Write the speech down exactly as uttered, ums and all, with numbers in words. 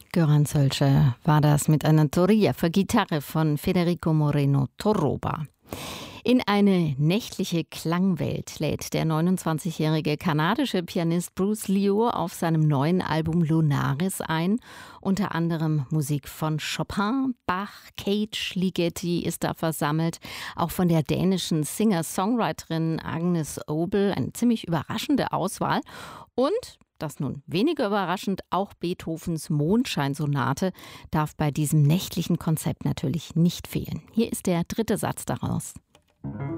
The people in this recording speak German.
Göran Zölsche war das mit einer Toria für Gitarre von Federico Moreno Torroba. In eine nächtliche Klangwelt lädt der neunundzwanzigjährige kanadische Pianist Bruce Liu auf seinem neuen Album Lunaris ein. Unter anderem Musik von Chopin, Bach, Cage, Ligeti ist da versammelt. Auch von der dänischen Singer-Songwriterin Agnes Obel eine ziemlich überraschende Auswahl. Und das nun weniger überraschend, auch Beethovens Mondscheinsonate darf bei diesem nächtlichen Konzept natürlich nicht fehlen. Hier ist der dritte Satz daraus.